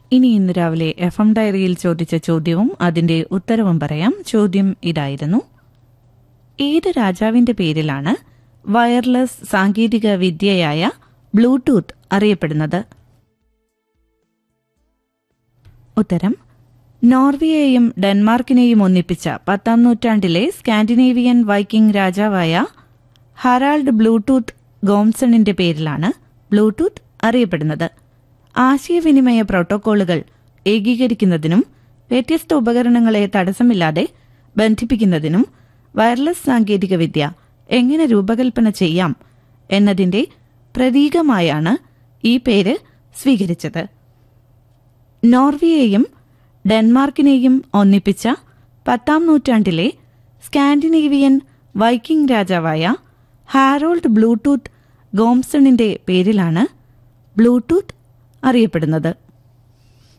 ഇനി ഇന്ന് രാവിലെ FM ഡയറിയിൽ ചോദിച്ച ചോദ്യവും അതിന്റെ ഉത്തരവും പറയാം. ചോദ്യം ഇതായിരുന്നു: ഏത് രാജാവിന്റെ പേരിലാണ് വയർലെസ് സാങ്കേതിക വിദ്യയായ ബ്ലൂടൂത്ത് അറിയപ്പെടുന്നത്? ഉത്തരം: നോർവേയെയും ഡെൻമാർക്കിനെയും ഒന്നിപ്പിച്ച 10ാം നൂറ്റാണ്ടിലെ സ്കാൻഡിനേവിയൻ വൈക്കിംഗ് രാജാവായ ഹറാൾഡ് ബ്ലൂടൂത്ത് ഗോംസണിന്റെ പേരിലാണ് ബ്ലൂടൂത്ത് അറിയപ്പെടുന്നത്. ആശയവിനിമയ പ്രോട്ടോക്കോളുകൾ ഏകീകരിക്കുന്നതിനും വ്യത്യസ്ത ഉപകരണങ്ങളെ തടസ്സമില്ലാതെ ബന്ധിപ്പിക്കുന്നതിനും വയർലെസ് സാങ്കേതികവിദ്യ എങ്ങനെ രൂപകൽപ്പന ചെയ്യാം എന്നതിന്റെ പ്രതീകമായാണ് ഈ പേര് സ്വീകരിച്ചത്. നോർവേയെയും ഡെൻമാർക്കിനെയും ഒന്നിപ്പിച്ച 10ാം നൂറ്റാണ്ടിലെ സ്കാൻഡിനേവിയൻ വൈക്കിംഗ് രാജാവായ ഹാരോൾഡ് ബ്ലൂടൂത്ത് ഗോംസണിന്റെ പേരിലാണ് ബ്ലൂടൂത്ത് അറിയപ്പെടുന്നത്.